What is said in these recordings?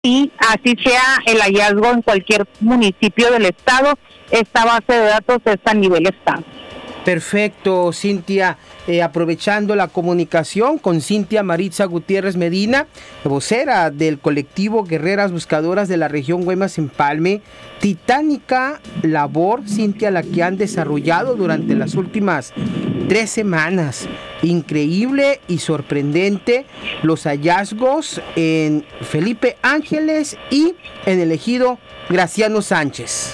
y así sea el hallazgo en cualquier municipio del estado, esta base de datos es a nivel estado. Perfecto, Cintia. Aprovechando la comunicación con Cintia Maritza Gutiérrez Medina, vocera del colectivo Guerreras Buscadoras de la región Güemes-Empalme. Titánica labor, Cintia, la que han desarrollado durante las últimas 3 semanas. Increíble y sorprendente los hallazgos en Felipe Ángeles y en el ejido Graciano Sánchez.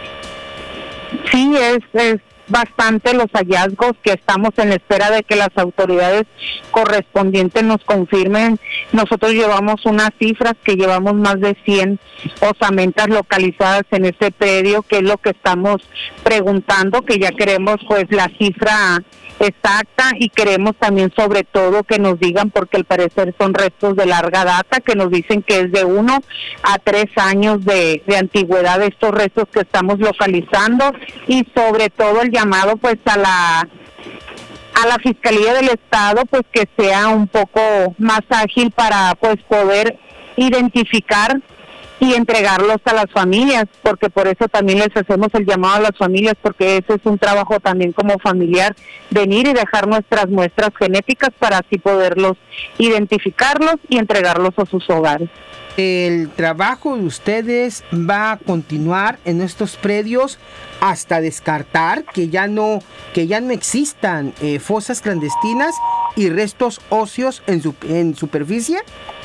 Sí, es bastante los hallazgos que estamos en espera de que las autoridades correspondientes nos confirmen. Nosotros llevamos unas cifras que llevamos más de 100 osamentas localizadas en este predio, que es lo que estamos preguntando, que ya queremos pues la cifra exacta y queremos también sobre todo que nos digan, porque al parecer son restos de larga data, que nos dicen que es de 1 a 3 años de antigüedad estos restos que estamos localizando, y sobre todo el llamado pues a la Fiscalía del Estado pues que sea un poco más ágil para pues poder identificar y entregarlos a las familias, porque por eso también les hacemos el llamado a las familias, porque ese es un trabajo también como familiar, venir y dejar nuestras muestras genéticas para así poderlos identificarlos y entregarlos a sus hogares. El trabajo de ustedes va a continuar en estos predios hasta descartar que ya no existan fosas clandestinas y restos óseos en superficie.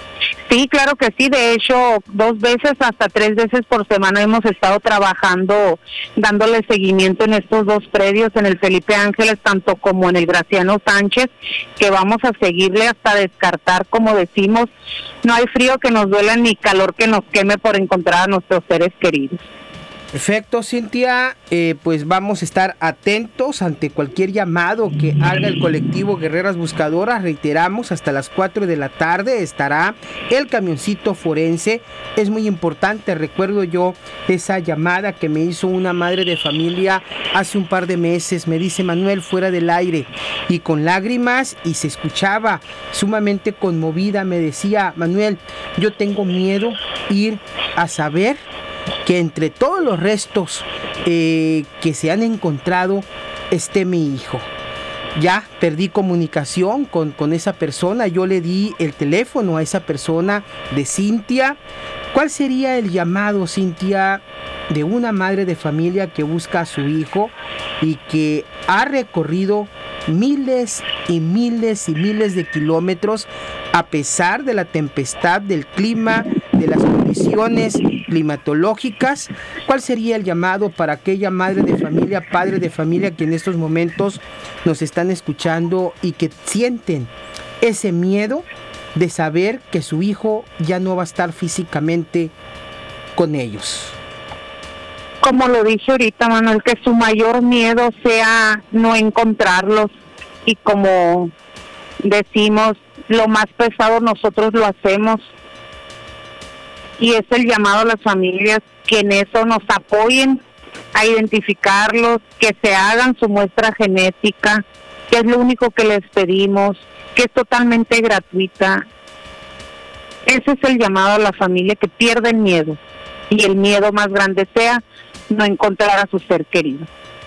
Sí, claro que sí. De hecho, 2 veces hasta 3 veces por semana hemos estado trabajando, dándole seguimiento en estos 2 predios, en el Felipe Ángeles, tanto como en el Graciano Sánchez, que vamos a seguirle hasta descartar, como decimos, no hay frío que nos duela ni calor que nos queme por encontrar a nuestros seres queridos. Perfecto, Cintia, pues vamos a estar atentos ante cualquier llamado que haga el colectivo Guerreras Buscadoras. Reiteramos, hasta las 4 de la tarde estará el camioncito forense. Es muy importante, recuerdo yo esa llamada que me hizo una madre de familia hace un par de meses. Me dice: Manuel, fuera del aire, y con lágrimas, y se escuchaba sumamente conmovida, me decía: Manuel, yo tengo miedo ir a saber que entre todos los restos que se han encontrado esté mi hijo. Ya perdí comunicación con esa persona. Yo le di el teléfono a esa persona de Cintia. ¿Cuál sería el llamado, Cintia, de una madre de familia que busca a su hijo y que ha recorrido miles y miles y miles de kilómetros a pesar de la tempestad, del clima, de las condiciones climatológicas? ¿Cuál sería el llamado para aquella madre de familia, padre de familia que en estos momentos nos están escuchando y que sienten ese miedo de saber que su hijo ya no va a estar físicamente con ellos? Como lo dije ahorita, Manuel, que su mayor miedo sea no encontrarlos, y como decimos, lo más pesado nosotros lo hacemos, y es el llamado a las familias que en eso nos apoyen a identificarlos, que se hagan su muestra genética, que es lo único que les pedimos, que es totalmente gratuita. Ese es el llamado a la familia, que pierda el miedo, y el miedo más grande sea no encontrar a su ser querido.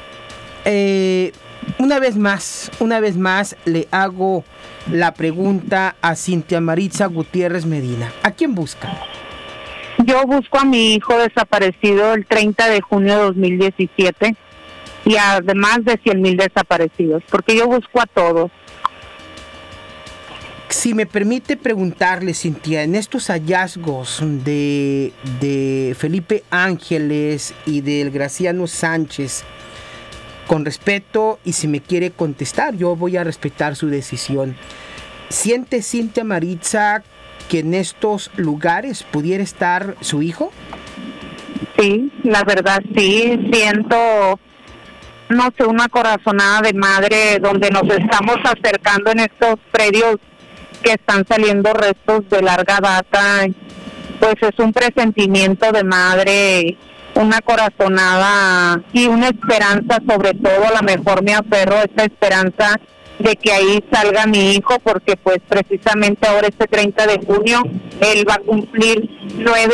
Una vez más le hago la pregunta a Cintia Maritza Gutiérrez Medina: ¿a quién busca? Yo busco a mi hijo desaparecido el 30 de junio de 2017 y además de 100,000 desaparecidos, porque yo busco a todos. Si me permite preguntarle, Cintia, en estos hallazgos de Felipe Ángeles y del Graciano Sánchez, con respeto, y si me quiere contestar, yo voy a respetar su decisión, ¿siente Cintia Maritza que en estos lugares pudiera estar su hijo? Sí, la verdad sí, siento, no sé, una corazonada de madre, donde nos estamos acercando en estos predios que están saliendo restos de larga data. Pues es un presentimiento de madre, una corazonada y una esperanza, sobre todo. A lo mejor me aferro a esta esperanza de que ahí salga mi hijo, porque pues precisamente ahora este 30 de junio él va a cumplir 9